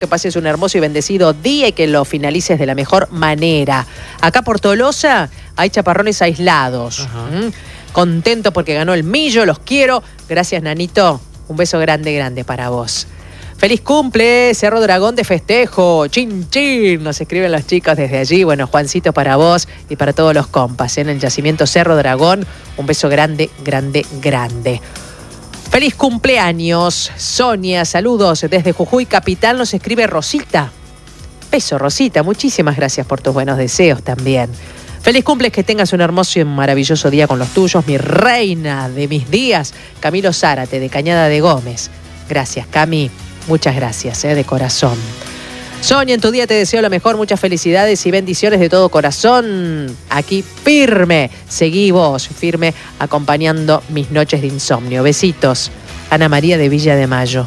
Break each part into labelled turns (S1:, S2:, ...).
S1: Que pases un hermoso y bendecido día y que lo finalices de la mejor manera. Acá por Tolosa hay chaparrones aislados. Contento porque ganó el Millo, los quiero. Gracias, Nanito. Un beso grande, grande para vos. Feliz cumple, Cerro Dragón de festejo. Chin, chin. Nos escriben los chicos desde allí. Bueno, Juancito para vos y para todos los compas. En el yacimiento Cerro Dragón, un beso grande, grande, grande. Feliz cumpleaños, Sonia, saludos desde Jujuy Capital, nos escribe Rosita. Beso, Rosita, muchísimas gracias por tus buenos deseos también. Feliz cumples, que tengas un hermoso y maravilloso día con los tuyos, mi reina de mis días, Camilo Zárate, de Cañada de Gómez. Gracias, Cami, muchas gracias, de corazón. Sonia, en tu día te deseo lo mejor, muchas felicidades y bendiciones de todo corazón. Aquí firme, seguí vos, firme, acompañando mis noches de insomnio. Besitos, Ana María de Villa de Mayo.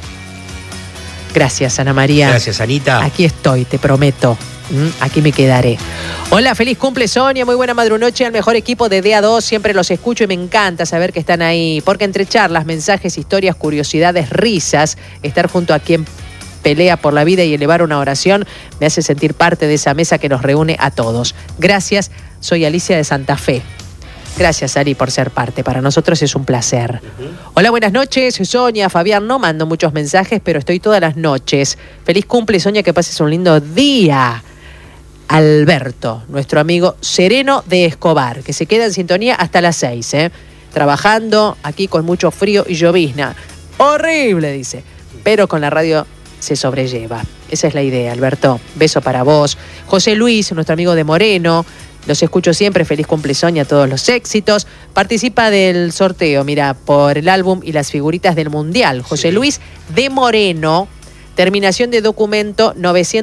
S1: Gracias, Ana María.
S2: Gracias, Anita.
S1: Aquí estoy, te prometo. Aquí me quedaré. Hola, feliz cumple, Sonia, muy buena madrunoche al mejor equipo de DA2, siempre los escucho y me encanta saber que están ahí, porque entre charlas, mensajes, historias, curiosidades, risas, estar junto a quien pelea por la vida y elevar una oración me hace sentir parte de esa mesa que nos reúne a todos. Gracias, soy Alicia de Santa Fe. Gracias, Ari, por ser parte. Para nosotros es un placer. Hola, buenas noches, Sonia, Fabián. No mando muchos mensajes, pero estoy todas las noches. Feliz cumple, Sonia, que pases un lindo día. Alberto, nuestro amigo sereno de Escobar, que se queda en sintonía hasta las 6, trabajando aquí con mucho frío y llovizna. Horrible, dice, pero con la radio se sobrelleva. Esa es la idea, Alberto. Beso para vos. José Luis, nuestro amigo de Moreno, los escucho siempre. Feliz cumple, Sonia, todos los éxitos. Participa del sorteo, mira, por el álbum y las figuritas del Mundial. José Luis de Moreno, terminación de documento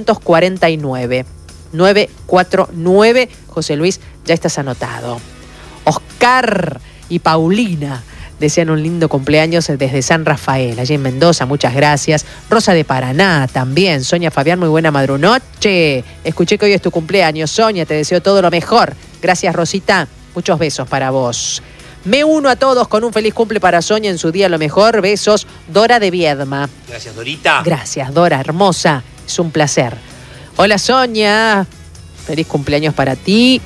S1: 949. 949, José Luis, ya estás anotado. Oscar y Paulina desean un lindo cumpleaños desde San Rafael, allí en Mendoza, muchas gracias. Rosa de Paraná también. Sonia, Fabián, muy buena madrunoche. Escuché que hoy es tu cumpleaños, Sonia, te deseo todo lo mejor. Gracias, Rosita, muchos besos para vos. Me uno a todos con un feliz cumple para Sonia en su día lo mejor. Besos, Dora de Viedma.
S2: Gracias, Dorita.
S1: Gracias, Dora, hermosa, es un placer. Hola, Sonia, feliz cumpleaños para ti.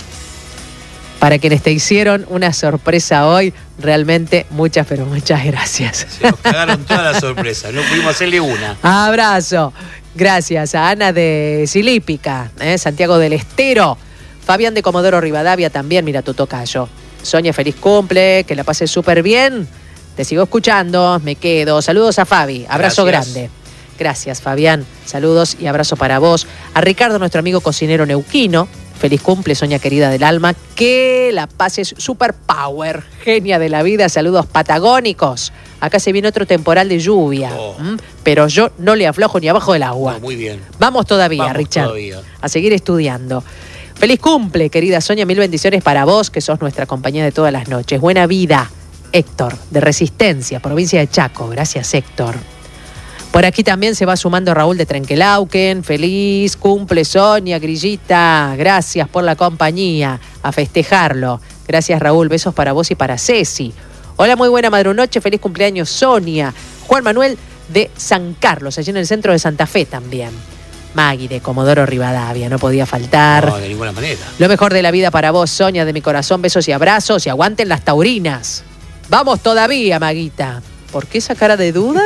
S1: Para quienes te hicieron una sorpresa hoy, realmente muchas, pero muchas gracias.
S2: Se nos cagaron todas las sorpresas, no pudimos hacerle una.
S1: Abrazo. Gracias a Ana de Silípica, Santiago del Estero, Fabián de Comodoro Rivadavia también, mira tu tocayo. Sonia, feliz cumple, que la pases súper bien. Te sigo escuchando, me quedo. Saludos a Fabi, abrazo grande. Gracias, Fabián. Saludos y abrazo para vos. A Ricardo, nuestro amigo cocinero neuquino. Feliz cumple, Sonia querida del alma. Que la pases super power. Genia de la vida. Saludos patagónicos. Acá se viene otro temporal de lluvia. Pero yo no le aflojo ni abajo del agua.
S2: No, muy bien.
S1: Vamos todavía, Richard.
S2: Todavía.
S1: A seguir estudiando. Feliz cumple, querida Sonia. Mil bendiciones para vos, que sos nuestra compañía de todas las noches. Buena vida. Héctor, de Resistencia, provincia de Chaco. Gracias, Héctor. Por aquí también se va sumando Raúl de Trenquelauquen. Feliz cumple, Sonia, Grillita. Gracias por la compañía. A festejarlo. Gracias, Raúl. Besos para vos y para Ceci. Hola, muy buena madrunoche. Feliz cumpleaños, Sonia. Juan Manuel de San Carlos, allí en el centro de Santa Fe también. Maggie de Comodoro Rivadavia, no podía faltar.
S2: No, de ninguna manera.
S1: Lo mejor de la vida para vos, Sonia, de mi corazón. Besos y abrazos. Y aguanten las taurinas. Vamos todavía, Maguita. ¿Por qué esa cara de duda?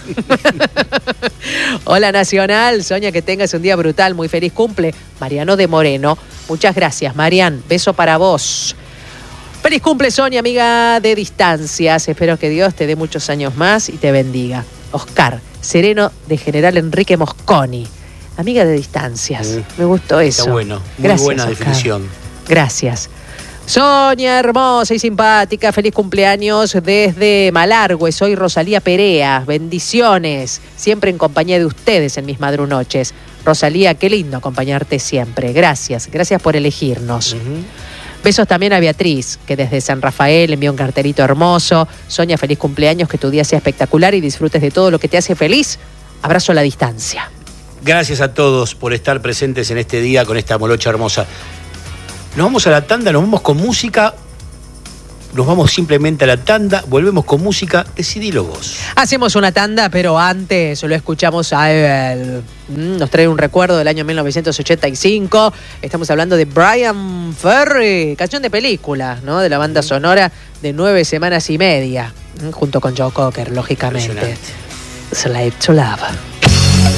S1: Hola, Nacional. Sonia, que tengas un día brutal. Muy feliz cumple. Mariano de Moreno. Muchas gracias, Marian. Beso para vos. Feliz cumple, Sonia, amiga de distancias. Espero que Dios te dé muchos años más y te bendiga. Oscar, sereno de General Enrique Mosconi. Amiga de distancias. Me gustó eso.
S2: Está bueno. Muy
S1: gracias,
S2: buena
S1: Oscar.
S2: definición.
S1: Gracias. Sonia, hermosa y simpática, feliz cumpleaños desde Malargüe. Soy Rosalía Perea, bendiciones, siempre en compañía de ustedes en mis madrunoches. Rosalía, qué lindo acompañarte siempre, gracias por elegirnos. Besos también a Beatriz, que desde San Rafael envió un cartelito hermoso. Sonia, feliz cumpleaños, que tu día sea espectacular y disfrutes de todo lo que te hace feliz. Abrazo a la distancia.
S2: Gracias a todos por estar presentes en este día con esta molocha hermosa. Nos vamos a la tanda, nos vamos con música. nos vamos simplemente a la tanda, volvemos con música, decidilo vos.
S1: Hacemos una tanda, pero antes lo escuchamos a él. Nos trae un recuerdo del año 1985. Estamos hablando de Brian Ferry, canción de película, ¿no? De la banda sonora de 9 semanas y media, junto con Joe Cocker, lógicamente. Slave to Love.